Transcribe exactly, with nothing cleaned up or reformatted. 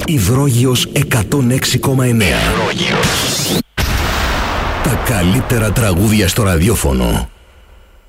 Υδρόγειος εκατόν έξι κόμμα εννέα. Τα καλύτερα τραγούδια στο ραδιόφωνο.